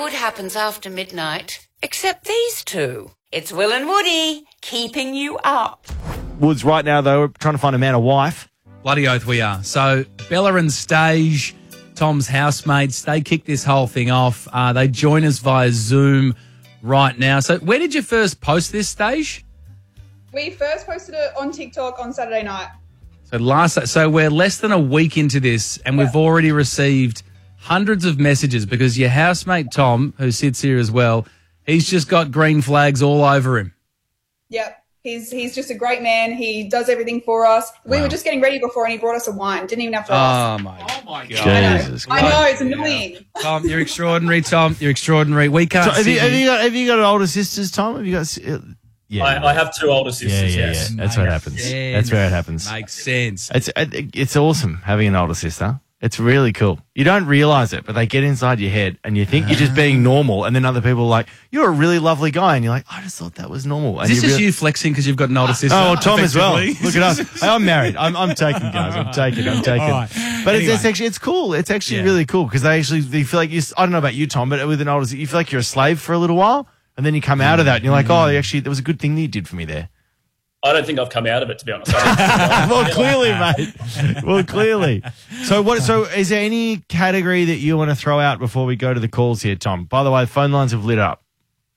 good happens after midnight, except these two. It's Will and Woody, keeping you up. Woods, right now, though, we're trying to find a man or wife. Bloody oath we are. So Bella and Stage, Tom's housemates, they kick this whole thing off. They join us via Zoom right now. So where did you first post this, Stage? We first posted it on TikTok on Saturday night. So we're less than a week into this, and we've already received hundreds of messages because your housemate Tom, who sits here as well, he's just got green flags all over him. Yep. He's just a great man. He does everything for us. We were just getting ready before and he brought us a wine. Didn't even have to ask. Oh, my God. Jesus I know, it's annoying. Tom, you're extraordinary, Tom. You're extraordinary. We can't So have you got older sisters, Tom? Have you got... Yeah, I have two older sisters, yes. That's what happens. That's where it happens. Makes sense. It's awesome having an older sister. It's really cool. You don't realise it, but they get inside your head and you think you're just being normal, and then other people are like, you're a really lovely guy, and you're like, I just thought that was normal. And Is this just you flexing because you've got an older sister? Oh, well, Tom as well. Look at us. Hey, I'm married. I'm taking, guys. I'm taking. All right. But Anyway. it's cool. It's actually really cool because they feel like I don't know about you, Tom, but with an older, you feel like you're a slave for a little while, and then you come out of that and you're like, oh, actually, there was a good thing that you did for me there. I don't think I've come out of it, to be honest. Well, clearly, mate. Well, clearly. So is there any category that you want to throw out before we go to the calls here, Tom? By the way, phone lines have lit up.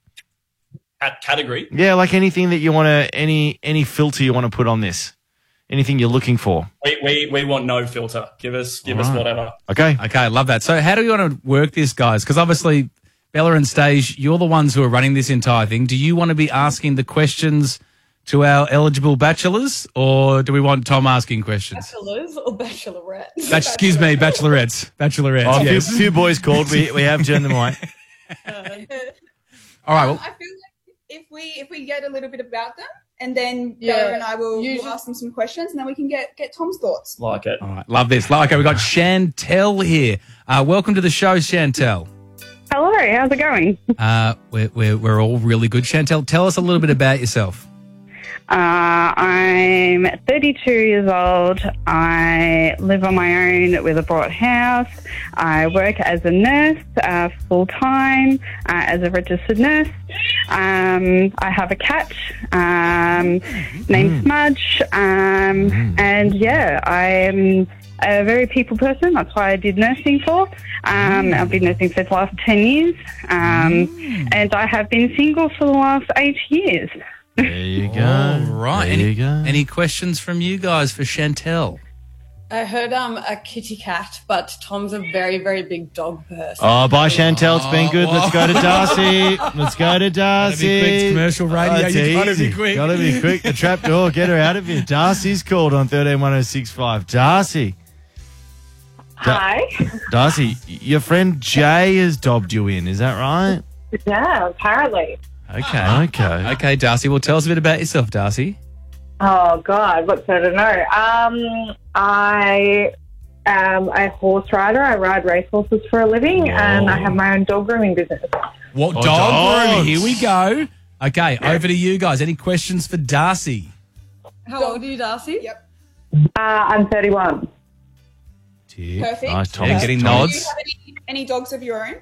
Category? Yeah, like anything that you want to, any filter you want to put on this. Anything you're looking for. We want no filter. Give us whatever. Okay. Okay, love that. So how do you want to work this, guys? Because obviously, Bella and Stage, you're the ones who are running this entire thing. Do you want to be asking the questions to our eligible bachelors, or do we want Tom asking questions? Bachelors or bachelorettes? Excuse me, bachelorettes. Bachelorettes. Oh, Yes. a few boys called. We have turned them away. All right. Well, I feel like if we get a little bit about them, and then Bella and I will ask them some questions, and then we can get Tom's thoughts. Like it. all right. Love this. Okay, we've got Chantel here. Welcome to the show, Chantel. Hello, how's it going? We're all really good. Chantel, tell us a little bit about yourself. I'm 32 years old. I live on my own with a bought house. I work as a nurse full-time as a registered nurse. I have a cat named Smudge. And, yeah, I'm a very people person. That's why I did nursing for. I've been nursing for the last 10 years. And I have been single for the last 8 years. There you go. All right. There you go. Any questions from you guys for Chantel? I heard a kitty cat, but Tom's a very, very big dog person. Oh, bye, Chantel. It's been good. Let's go to Darcy. Let's go to Darcy. Gotta be quick. It's commercial radio. It's You gotta easy. be quick. Gotta be quick. The trap door. Get her out of here. Darcy's called on 131065. Darcy. Hi. Darcy, your friend Jay has dobbed you in. Is that right? Yeah, apparently. Okay. Okay, Darcy. Well, tell us a bit about yourself, Darcy. Oh, God, what's there to know? I am a horse rider. I ride racehorses for a living, and I have my own dog grooming business. What Oh, dog dogs. room? Here we go. Okay, over to you guys. Any questions for Darcy? How old are you, Darcy? Yep. I'm 31. Perfect. Nice, Tom. Yeah, getting Do nods. you have any dogs of your own?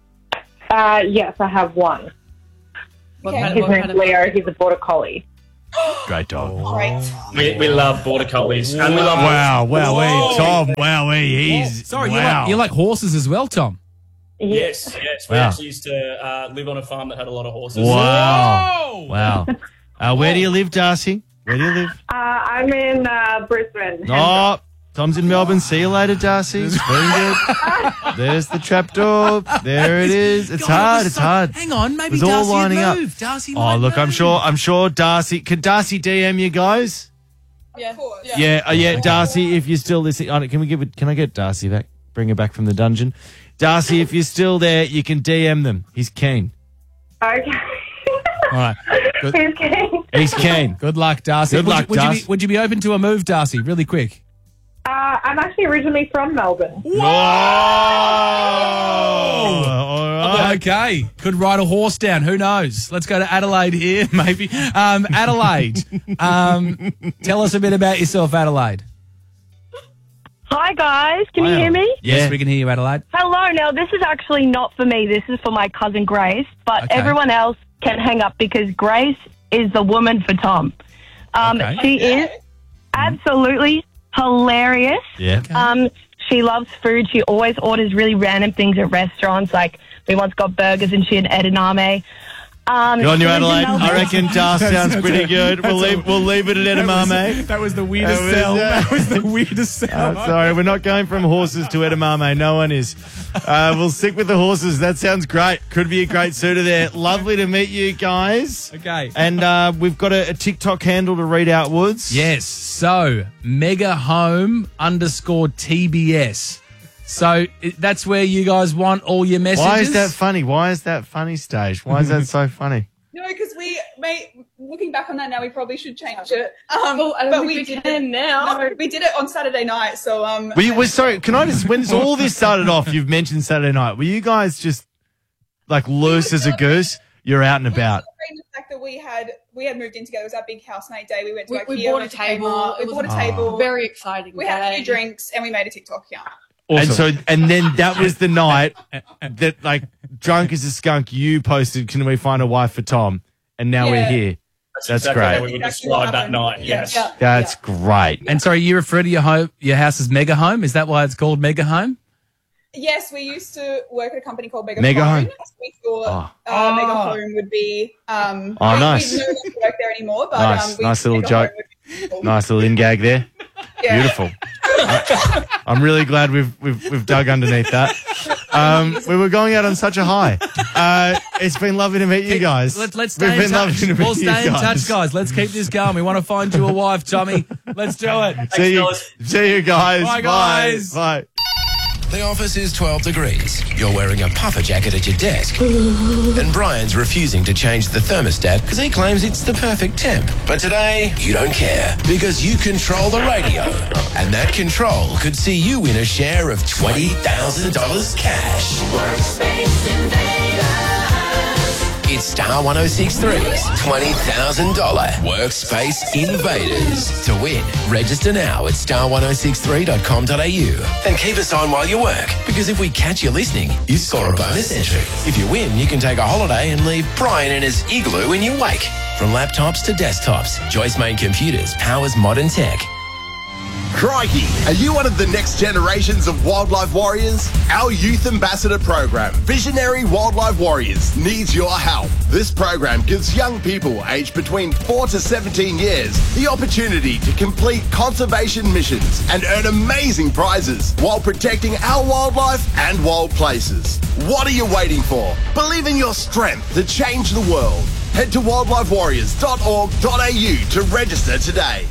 Yes, I have one. What Okay. kind His of, name's Leo. He's a border collie. Great dog. Great. We love border collies. And we love Wow, Tom. Wow, he's... Sorry, wow. you like horses as well, Tom? Yes. We Wow. actually used to live on a farm that had a lot of horses. Wow. Where do you live, Darcy? Where do you live? I'm in Brisbane. Oh, Tom's in Melbourne. See you later, Darcy. Very good. There's the trapdoor. There it is. It's hard. It's hard. Hang on, maybe It's all Darcy lining up. move. Darcy Oh, might look, I'm sure Darcy... Can Darcy DM you guys? Yeah. Of course. Yeah, Darcy, if you're still listening... Can I get Darcy back? Bring her back from the dungeon. Darcy, if you're still there, you can DM them. He's keen. Okay. All right. Good. Who's kidding? He's keen. Good luck, Darcy. Good luck, Darcy. Would you be open to a move, Darcy? Really quick. I'm actually originally from Melbourne. Whoa! All right. Okay. Could ride a horse down. Who knows? Let's go to Adelaide here, maybe. Adelaide. Tell us a bit about yourself, Adelaide. Hi, guys. Can you Wow. hear me? Yes, Yeah. we can hear you, Adelaide. Hello. Now, this is actually not for me. This is for my cousin Grace. But Okay. everyone else can hang up because Grace is the woman for Tom. Okay. She is absolutely hilarious. Yeah. She loves food. She always orders really random things at restaurants. Like, we once got burgers and she had edamame. Good on you, she lives in Adelaide. Melbourne. I reckon Das sounds pretty good. We'll leave it at edamame. That was the weirdest sell. That was the weirdest sell. Sorry, we're not going from horses to edamame. No one is. We'll stick with the horses. That sounds great. Could be a great suitor there. Lovely to meet you guys. Okay. And we've got a TikTok handle to read out, Woods. Yes. So, megahome_TBS. So, that's where you guys want all your messages. Why is that funny? Why is that funny, Stage? Why is that so funny? No, because looking back on that now, we probably should change it. Well, I don't but think we we did can it now. No, we did it on Saturday night. So Sorry, can I just, when all this started off, you've mentioned Saturday night. Were you guys just like loose as a goose? You're out and about. The fact that we had moved in together. It was our big housemate day. We went to We IKEA, bought a went to table. Kmart, We It was bought a table. Very exciting. We had a day. few drinks and we made a TikTok account. Awesome. And then that was the night that, like, drunk as a skunk, you posted, "Can we find a wife for Tom?" And now we're here. That's exactly great. how we would describe that night. Yes. Yeah. That's great. And sorry, you refer to your house as Mega Home? Is that why it's called Mega Home? Yes, we used to work at a company called Mega Mega Home. Home. We thought Mega Home would be. Nice. We don't work there anymore, but Nice. Nice little Mega joke. Home would be cool. Nice little in-gag there. Yeah. Beautiful. I'm really glad we've dug underneath that. We were going out on such a high. It's been lovely to meet you guys. Let's stay in touch. We'll stay in touch, guys. Let's keep this going. We want to find you a wife, Tommy. Let's do it. See you guys. Bye, guys. Bye. The office is 12 degrees. You're wearing a puffer jacket at your desk. And Brian's refusing to change the thermostat because he claims it's the perfect temp. But today, you don't care because you control the radio. And that control could see you win a share of $20,000 cash. It's Star 106.3's $20,000 Workspace Invaders. To win, register now at star1063.com.au and keep us on while you work, because if we catch you listening, you score a bonus entry. If you win, you can take a holiday and leave Brian in his igloo in your wake. From laptops to desktops, Joyce Main Computers powers modern tech. Crikey, are you one of the next generations of wildlife warriors? Our Youth Ambassador program, Visionary Wildlife Warriors, needs your help. This program gives young people aged between 4 to 17 years the opportunity to complete conservation missions and earn amazing prizes while protecting our wildlife and wild places. What are you waiting for? Believe in your strength to change the world. Head to wildlifewarriors.org.au to register today.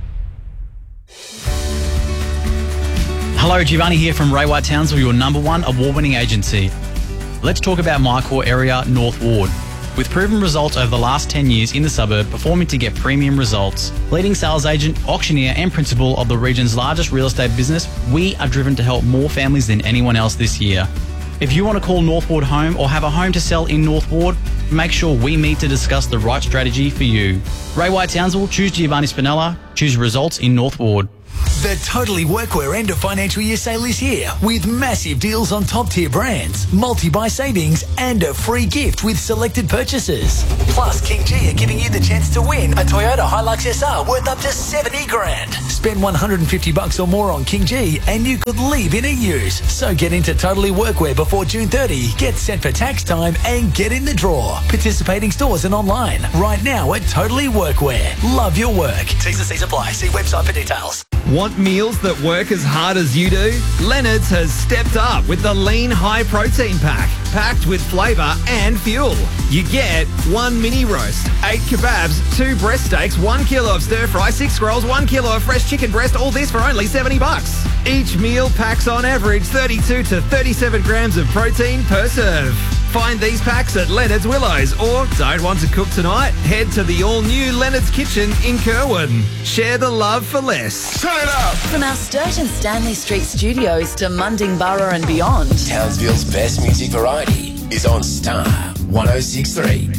Hello, Giovanni here from Ray White Townsville, your #1 award-winning agency. Let's talk about my core area, North Ward. With proven results over the last 10 years in the suburb, performing to get premium results. Leading sales agent, auctioneer and principal of the region's largest real estate business, we are driven to help more families than anyone else this year. If you want to call North Ward home or have a home to sell in North Ward, make sure we meet to discuss the right strategy for you. Ray White Townsville, choose Giovanni Spinella, choose results in North Ward. The Totally Workwear end of financial year sale is here with massive deals on top tier brands, multi-buy savings and a free gift with selected purchases. Plus, King G are giving you the chance to win a Toyota Hilux SR worth up to 70 grand. Spend $150 or more on King G and you could leave in a use. So get into Totally Workwear before June 30, get set for tax time and get in the draw. Participating stores and online right now at Totally Workwear. Love your work. T's and C's apply. See website for details. Want meals that work as hard as you do? Leonard's has stepped up with the Lean High Protein Pack, packed with flavour and fuel. You get 1 mini roast, 8 kebabs, 2 breast steaks, 1 kilo of stir fry, 6 rolls, 1 kilo of fresh chicken breast, all this for only $70. Each meal packs on average 32 to 37 grams of protein per serve. Find these packs at Leonard's Willows, or don't want to cook tonight? Head to the all-new Leonard's Kitchen in Kerwin. Share the love for less. Turn it up! From our Sturt and Stanley Street studios to Mundingburra and beyond, Townsville's best music variety is on Star 106.3.